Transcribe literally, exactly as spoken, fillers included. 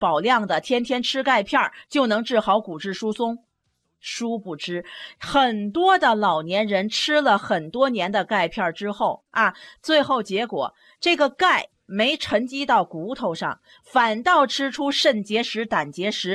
保量的，天天吃钙片就能治好骨质疏松。殊不知，很多的老年人吃了很多年的钙片之后啊，最后结果这个钙没沉积到骨头上，反倒吃出肾结石、胆结石，